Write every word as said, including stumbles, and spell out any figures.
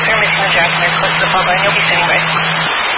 They're missing the jack and they're close to the pub and you'll be sitting right.